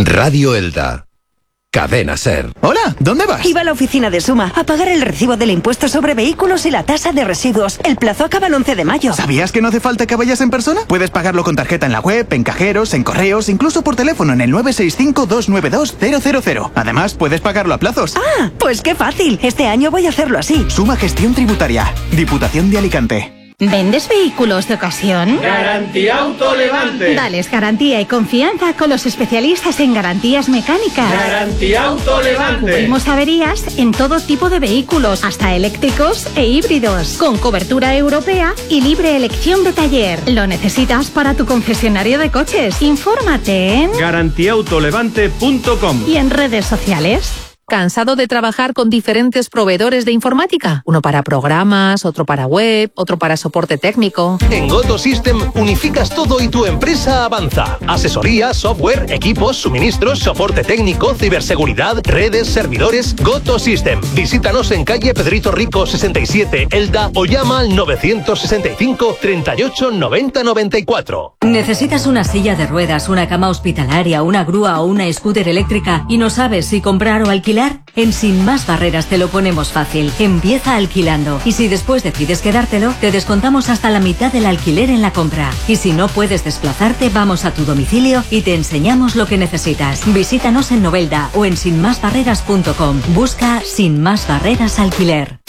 Radio Elda. Cadena SER. Hola, ¿dónde vas? Iba a la oficina de Suma a pagar el recibo del impuesto sobre vehículos y la tasa de residuos. El plazo acaba el 11 de mayo. ¿Sabías que no hace falta que vayas en persona? Puedes pagarlo con tarjeta en la web, en cajeros, en correos, incluso por teléfono en el 965-292-000. Además, puedes pagarlo a plazos. Ah, pues qué fácil. Este año voy a hacerlo así. Suma Gestión Tributaria. Diputación de Alicante. ¿Vendes vehículos de ocasión? Garantía Autolevante. Dales garantía y confianza con los especialistas en garantías mecánicas. Garantía Autolevante. Cubrimos averías en todo tipo de vehículos, hasta eléctricos e híbridos, con cobertura europea y libre elección de taller. Lo necesitas para tu concesionario de coches. Infórmate en garantiaAutolevante.com y en redes sociales. ¿Cansado de trabajar con diferentes proveedores de informática? Uno para programas, otro para web, otro para soporte técnico. En Goto System unificas todo y tu empresa avanza. Asesoría, software, equipos, suministros, soporte técnico, ciberseguridad, redes, servidores. Goto System. Visítanos en calle Pedrito Rico 67, Elda, o llama al 965 38 90 94. ¿Necesitas una silla de ruedas, una cama hospitalaria, una grúa o una scooter eléctrica y no sabes si comprar o alquilar? En Sin Más Barreras te lo ponemos fácil. Empieza alquilando. Y si después decides quedártelo, te descontamos hasta la mitad del alquiler en la compra. Y si no puedes desplazarte, vamos a tu domicilio y te enseñamos lo que necesitas. Visítanos en Novelda o en sinmasbarreras.com. Busca Sin Más Barreras Alquiler.